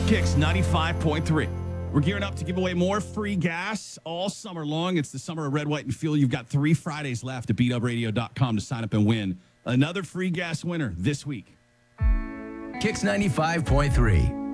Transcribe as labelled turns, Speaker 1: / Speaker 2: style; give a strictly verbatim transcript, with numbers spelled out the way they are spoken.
Speaker 1: Kicks ninety-five point three. We're gearing up to give away more free gas all summer long. It's the summer of Red, White, and Fuel. You've got three Fridays left at beat up radio dot com to sign up and win another free gas winner this week.
Speaker 2: Kicks ninety-five point three.